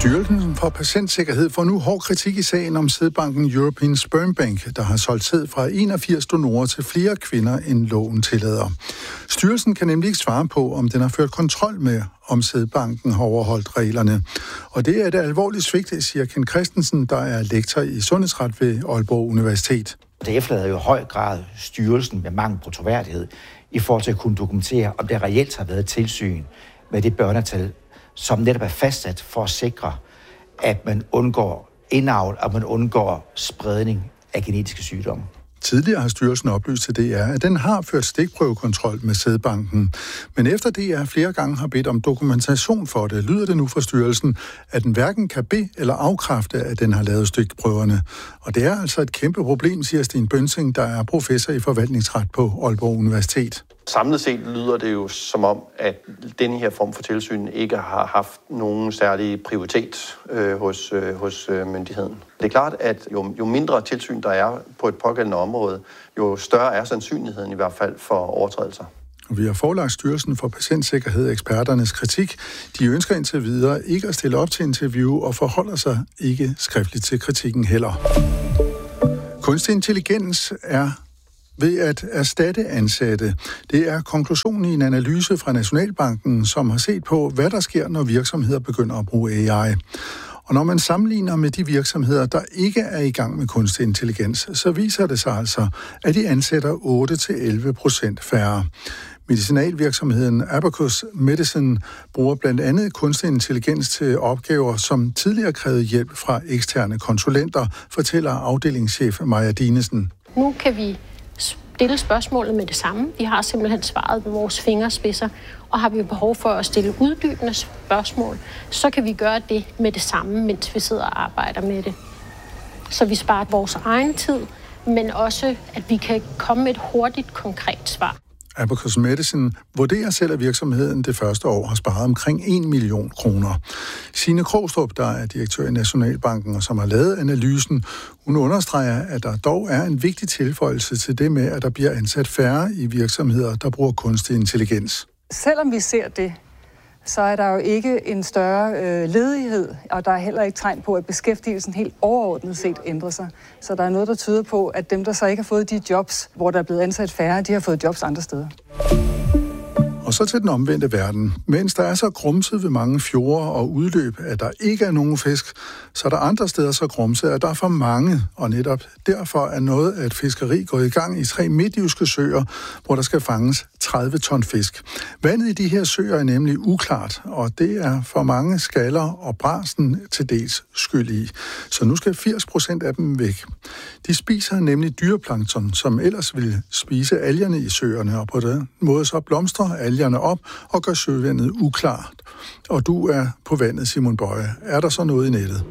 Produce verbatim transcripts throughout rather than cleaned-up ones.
Styrelsen for Patientsikkerhed får nu hård kritik i sagen om sædbanken European Sperm Bank, der har solgt sæd fra enogfirs donorer til flere kvinder, end loven tillader. Styrelsen kan nemlig ikke svare på, om den har ført kontrol med, om sædbanken har overholdt reglerne. Og det er et alvorligt svigt, siger Ken Christensen, der er lektor i sundhedsret ved Aalborg Universitet. Det efterlader jo i høj grad styrelsen med mangel på troværdighed i forhold til at kunne dokumentere, om der reelt har været tilsyn med det børnetal, som netop er fastsat for at sikre, at man undgår indavl, og man undgår spredning af genetiske sygdomme. Tidligere har styrelsen oplyst til D R, at den har ført stikprøvekontrol med sædbanken. Men efter D R flere gange har bedt om dokumentation for det, lyder det nu fra styrelsen, at den hverken kan be- eller afkræfte, at den har lavet stikprøverne. Og det er altså et kæmpe problem, siger Sten Bønsing, der er professor i forvaltningsret på Aalborg Universitet. Samlet set lyder det jo som om, at denne her form for tilsyn ikke har haft nogen særlig prioritet øh, hos, øh, hos øh, myndigheden. Det er klart, at jo, jo mindre tilsyn der er på et pågældende område, jo større er sandsynligheden i hvert fald for overtrædelser. Vi har forelagt Styrelsen for Patientsikkerhed eksperternes kritik. De ønsker indtil videre ikke at stille op til interview og forholder sig ikke skriftligt til kritikken heller. Kunstig intelligens er ved at erstatte ansatte. Det er konklusionen i en analyse fra Nationalbanken, som har set på, hvad der sker, når virksomheder begynder at bruge A I. Og når man sammenligner med de virksomheder, der ikke er i gang med kunstig intelligens, så viser det sig altså, at de ansætter otte til elleve procent færre. Medicinalvirksomheden Abacus Medicine bruger blandt andet kunstig intelligens til opgaver, som tidligere krævede hjælp fra eksterne konsulenter, fortæller afdelingschef Maja Dinesen. Nu kan vi stille spørgsmålet med det samme. Vi har simpelthen svaret med vores fingerspidser, og har vi behov for at stille uddybende spørgsmål, så kan vi gøre det med det samme, mens vi sidder og arbejder med det. Så vi sparer vores egen tid, men også, at vi kan komme med et hurtigt, konkret svar. Abacus Medicine vurderer selv, at virksomheden det første år har sparet omkring en million kroner. Signe Krogstrup, der er direktør i Nationalbanken og som har lavet analysen, hun understreger, at der dog er en vigtig tilføjelse til det med, at der bliver ansat færre i virksomheder, der bruger kunstig intelligens. Selvom vi ser det, så er der jo ikke en større øh, ledighed, og der er heller ikke tegn på, at beskæftigelsen helt overordnet set ændrer sig. Så der er noget, der tyder på, at dem, der så ikke har fået de jobs, hvor der er blevet ansat færre, de har fået jobs andre steder. Og så til den omvendte verden. Mens der er så grumset ved mange fjorde og udløb, at der ikke er nogen fisk, så er der andre steder så grumset, at der er for mange. Og netop derfor er noget af et fiskeri gået i gang i tre midtjyske søer, hvor der skal fanges tredive ton fisk. Vandet i de her søer er nemlig uklart, og det er for mange skaller og brasen til dels skyld i. Så nu skal firs procent af dem væk. De spiser nemlig dyreplankton, som ellers ville spise algerne i søerne, og på den måde så blomstrer algerne op og gør søvandet uklart. Og du er på vandet, Simon Bøje. Er der så noget i nettet?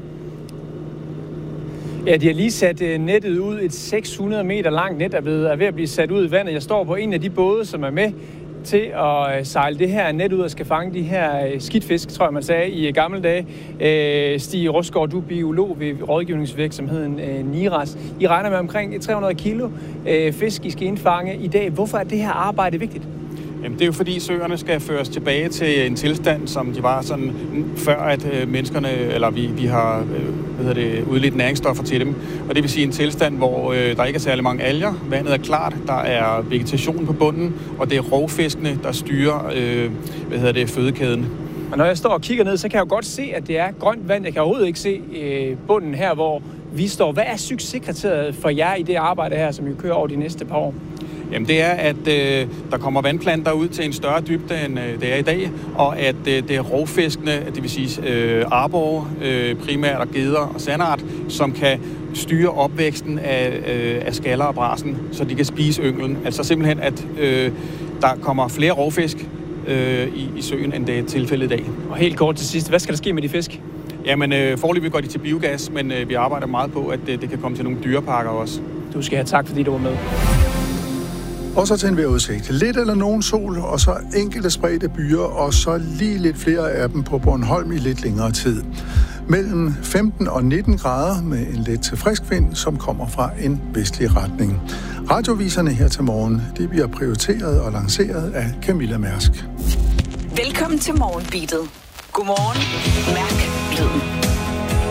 Ja, de har lige sat nettet ud. Et seks hundrede meter langt net er ved, er ved at blive sat ud i vandet. Jeg står på en af de både, som er med til at sejle det her net ud og skal fange de her skidtfisk, tror jeg man sagde, i gamle dage. Stig Rosgaard, du er biolog ved rådgivningsvirksomheden Niras. I regner med omkring tre hundrede kilo fisk, I skal indfange i dag. Hvorfor er det her arbejde vigtigt? Jamen, det er jo fordi søerne skal føres tilbage til en tilstand, som de var sådan før, at øh, menneskerne, eller vi, vi har øh, hvad hedder det, udledt næringsstoffer til dem. Og det vil sige en tilstand, hvor øh, der ikke er særlig mange alger. Vandet er klart, der er vegetation på bunden, og det er rovfiskene, der styrer øh, hvad hedder det, fødekæden. Og når jeg står og kigger ned, så kan jeg jo godt se, at det er grønt vand. Jeg kan overhovedet ikke se øh, bunden her, hvor vi står. Hvad er succeskriteriet for jer i det arbejde her, som I kører over de næste par år? Jamen det er, at øh, der kommer vandplanter ud til en større dybde, end øh, det er i dag, og at øh, det er rovfiskene, det vil sige øh, arbor, øh, primært og geder og sandart, som kan styre opvæksten af, øh, af skaller og brasen, så de kan spise ynglen. Altså simpelthen, at øh, der kommer flere rovfisk øh, i, i søen, end det er tilfældet i dag. Og helt kort til sidst, hvad skal der ske med de fisk? Jamen øh, foreløbig går de til biogas, men øh, vi arbejder meget på, at det, det kan komme til nogle dyreparker også. Du skal have tak, fordi du var med. Og så til en vejrudsigt. Lidt eller nogen sol, og så enkelte spredte byer, og så lige lidt flere af dem på Bornholm i lidt længere tid. Mellem femten og nitten grader med en let til frisk vind, som kommer fra en vestlig retning. Radioviserne her til morgen, det bliver prioriteret og lanceret af Camilla Mærsk. Velkommen til Morgenbeatet. Godmorgen. Mærsk